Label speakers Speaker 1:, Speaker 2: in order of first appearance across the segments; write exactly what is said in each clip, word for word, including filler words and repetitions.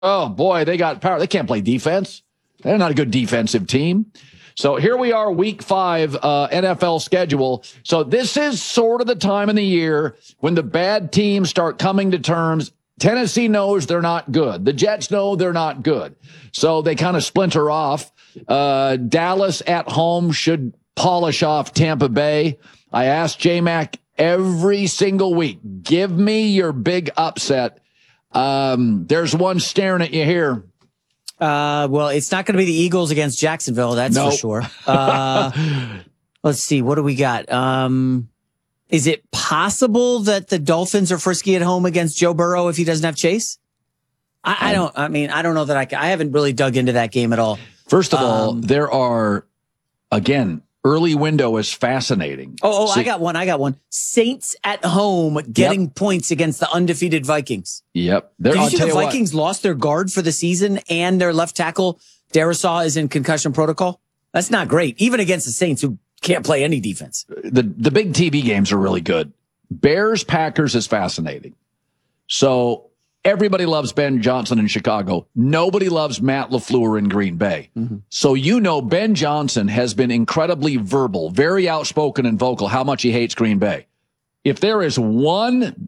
Speaker 1: Oh, boy, they got power. They can't play defense. They're not a good defensive team. So here we are, week five, uh, N F L schedule. So this is sort of the time in the year when the bad teams start coming to terms. Tennessee knows they're not good. The Jets know they're not good. So they kind of splinter off. Uh, Dallas at home should polish off Tampa Bay. I asked J-Mac every single week, give me your big upset. Um, there's one staring at you here.
Speaker 2: Uh, well, it's not going to be the Eagles against Jacksonville. That's nope. for sure. Uh, let's see. What do we got? Um, is it possible that the Dolphins are frisky at home against Joe Burrow if he doesn't have Chase? I, I don't, I mean, I don't know that I can, I haven't really dug into that game at all.
Speaker 1: First of um, all, there are, again, early window is fascinating.
Speaker 2: Oh, oh,
Speaker 1: so,
Speaker 2: I got one. I got one. Saints at home getting yep. points against the undefeated Vikings.
Speaker 1: Yep.
Speaker 2: Did you see the Vikings what. lost their guard for the season and their left tackle, Darisaw, is in concussion protocol? That's not great, even against the Saints who can't play any defense.
Speaker 1: The, the big T V games are really good. Bears Packers is fascinating. So everybody loves Ben Johnson in Chicago. Nobody loves Matt LaFleur in Green Bay. Mm-hmm. So you know Ben Johnson has been incredibly verbal, very outspoken and vocal, how much he hates Green Bay. If there is one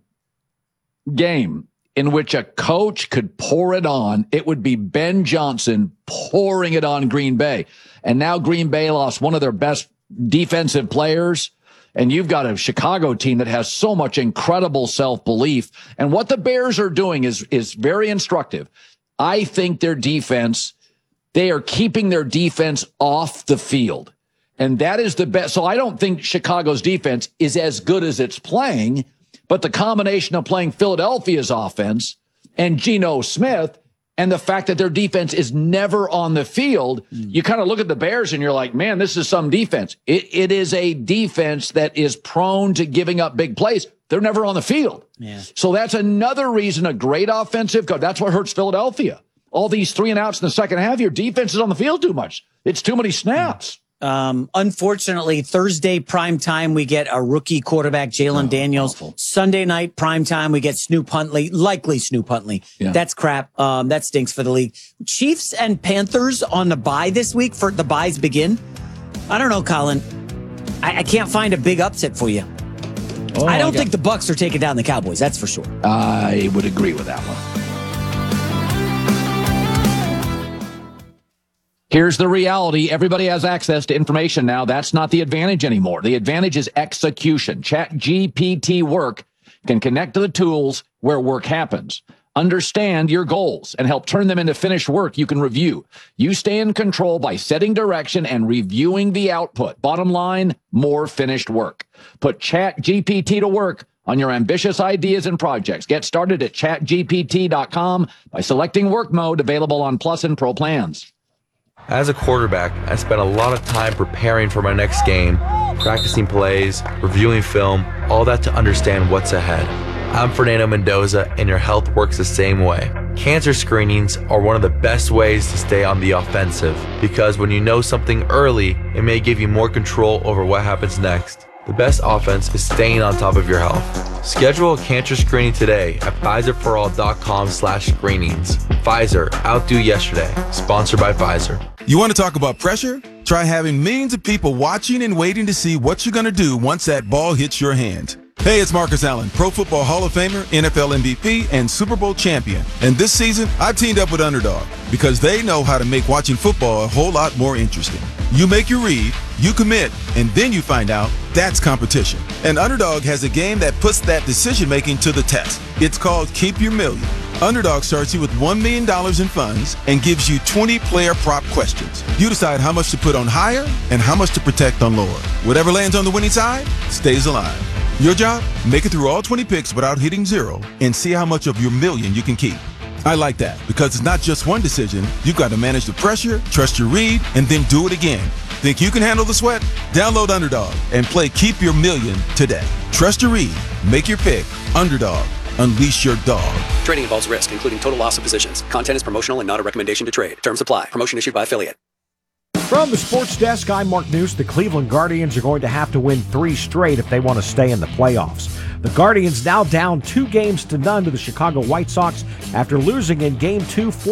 Speaker 1: game in which a coach could pour it on, it would be Ben Johnson pouring it on Green Bay. And now Green Bay lost one of their best defensive players. And you've got a Chicago team that has so much incredible self-belief. And what the Bears are doing is, is very instructive. I think their defense, they are keeping their defense off the field. And that is the best. So I don't think Chicago's defense is as good as it's playing, but the combination of playing Philadelphia's offense and Geno Smith and the fact that their defense is never on the field, mm. you kind of look at the Bears and you're like, man, this is some defense. It, it is a defense that is prone to giving up big plays. They're never on the field.
Speaker 2: Yeah.
Speaker 1: So that's another reason a great offensive coach. That's what hurts Philadelphia. All these three and outs in the second half, your defense is on the field too much. It's too many snaps.
Speaker 2: Um, unfortunately, Thursday prime time, we get a rookie quarterback, Jalen oh, Daniels. Awful. Sunday night prime time, we get Snoop Huntley, likely Snoop Huntley. Yeah. That's crap. Um, that stinks for the league. Chiefs and Panthers on the bye this week for the byes begin. I don't know, Colin. I, I can't find a big upset for you. Oh, I don't I got- think the Bucs are taking down the Cowboys. That's for sure.
Speaker 1: I would agree with that one. Here's the reality. Everybody has access to information now. That's not the advantage anymore. The advantage is execution. ChatGPT Work can connect to the tools where work happens. Understand your goals and help turn them into finished work you can review. You stay in control by setting direction and reviewing the output. Bottom line, more finished work. Put ChatGPT to work on your ambitious ideas and projects. Get started at chat G P T dot com by selecting work mode, available on Plus and Pro plans.
Speaker 3: As a quarterback, I spent a lot of time preparing for my next game, practicing plays, reviewing film, all that to understand what's ahead. I'm Fernando Mendoza, and your health works the same way. Cancer screenings are one of the best ways to stay on the offensive, because when you know something early, it may give you more control over what happens next. The best offense is staying on top of your health. Schedule a cancer screening today at Pfizer For All dot com slash screenings. Pfizer, outdo yesterday. Sponsored by Pfizer.
Speaker 4: You want to talk about pressure? Try having millions of people watching and waiting to see what you're going to do once that ball hits your hand. Hey, it's Marcus Allen, Pro Football Hall of Famer, N F L M V P, and Super Bowl champion. And this season, I've teamed up with Underdog because they know how to make watching football a whole lot more interesting. You make your read, you commit, and then you find out that's competition. And Underdog has a game that puts that decision-making to the test. It's called Keep Your Million. Underdog starts you with one million dollars in funds and gives you twenty player prop questions. You decide how much to put on higher and how much to protect on lower. Whatever lands on the winning side stays alive. Your job? Make it through all twenty picks without hitting zero and see how much of your million you can keep. I like that because it's not just one decision. You've got to manage the pressure, trust your read, and then do it again. Think you can handle the sweat? Download Underdog and play Keep Your Million today. Trust your read. Make your pick. Underdog. Unleash your dog.
Speaker 5: Trading involves risk, including total loss of positions. Content is promotional and not a recommendation to trade. Terms apply. Promotion issued by affiliate.
Speaker 6: From the sports desk, I'm Mark News. The Cleveland Guardians are going to have to win three straight if they want to stay in the playoffs. The Guardians now down two games to none to the Chicago White Sox after losing in Game two